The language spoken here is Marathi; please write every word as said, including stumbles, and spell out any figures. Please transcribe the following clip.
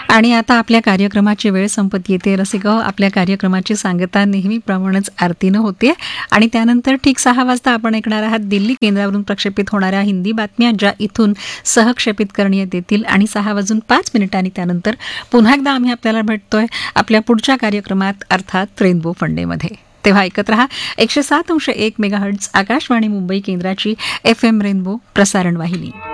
आणि आता आपल्या कार्यक्रमाची वेळ संपत येते. रसिक आपल्या कार्यक्रमाची सांगता नेहमीप्रमाणेच आरतीनं होते आणि त्यानंतर ठीक सहा वाजता आपण ऐकणार आहात दिल्ली केंद्रावरून प्रक्षेपित होणाऱ्या हिंदी बातम्या, ज्या इथून सहक्षेपित करण्यात येतील. आणि सहा वाजून पाच मिनिटांनी त्यानंतर पुन्हा एकदा आम्ही आपल्याला भेटतोय आपल्या पुढच्या कार्यक्रमात, अर्थात रेनबो फंडेमध्ये. तेव्हा ऐकत रहा एकशे सात अंश एक मेगाहर्ट्झ आकाशवाणी मुंबई केंद्राची एफ एम रेनबो प्रसारण वाहिनी.